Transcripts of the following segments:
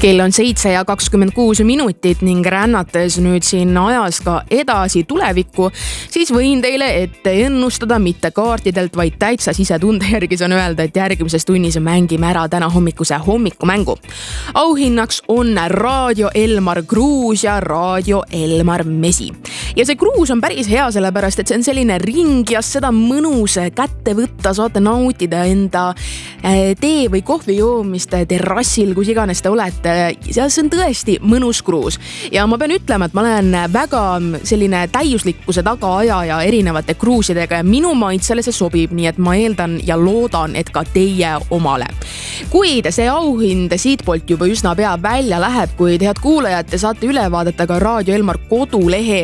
Kell on 7:26 ning rännates nüüd siin ajas ka edasi tulevikku, siis võin teile ette ennustada mitte kaartidelt, vaid täitsa sisetunde järgi saan öelda, et järgmises tunnis mängime ära täna hommikuse hommikumängu. Auhinnaks on Raadio Elmar Kruus ja Raadio Elmar Mesi. Ja see Kruus on päris hea, sellepärast, et see on selline ring ja seda mõnus kätte võtta, saate nautida enda tee või kohvi joomist terrassil, kus iganes te olete. Ja see on tõesti mõnus Kruus. Ja ma pean ütlema, et ma olen väga selline täiuslikkuse tagaajaja erinevate kruusidega ja minu maitsele see sobib, nii et ma eeldan ja loodan, et ka teie omale. Kuid see auhind siitpoolt juba üsna pea välja läheb, kuid head kuulajad, te saate üle vaadata ka Raadio Elmar kodulehe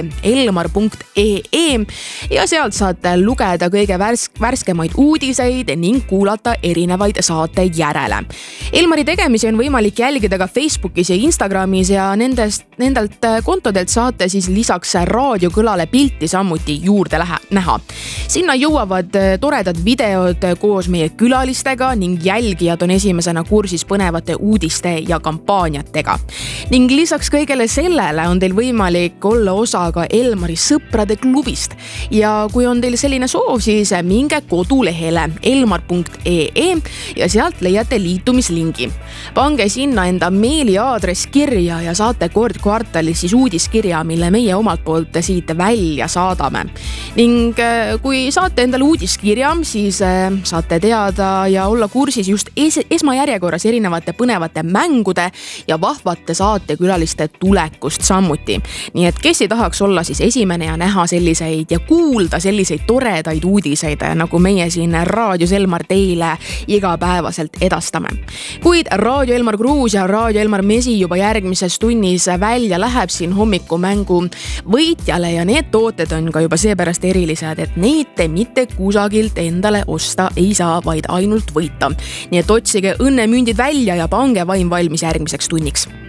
elmar.ee ja sealt saate lugeda kõige värskemaid uudiseid ning kuulata erinevaid saateid järele. Elmari tegemisi on võimalik jälgida ka Facebookis ja Instagramis ja nendelt kontodelt saate siis lisaks raadiokõlale pilti samuti juurde näha. Sinna jõuavad toredad videod koos meie külalistega ning jälgijad on esimesena kursis põnevate uudiste ja kampaaniatega. Ning lisaks kõigele sellele on teil võimalik olla osa ka Elmari sõprade klubist. Ja kui on teil selline soov, siis minge kodulehele elmar.ee ja sealt leiate liitumislingi. Pange sinna enda meiliaadress kirja ja saate kord kvartalis siis uudiskirja, mille meie omalt poolt siit välja saadame. Ning kui saate endale uudiskirja, siis saate teada ja olla kursis just esmajärjekorras erinevate põnevate mängude ja vahvate saatekülaliste tulekust samuti. Nii et kes ei tahaks olla siis esimene ja näha selliseid ja kuulda selliseid toredaid uudiseid, nagu meie siin Raadios Elmar teile igapäevaselt edastame. Kuid Raadio Elmar Kruus ja Raadio Elmar Mesi juba järgmises tunnis välja läheb siin hommikumängu võitjale ja need tooted on ka juba seepärast erilised, et neid te mitte kusagilt endale osta ei saa, vaid ainult võita. Nii et otsige õnnemündid välja ja pange vaim valmis järgmiseks tunniks.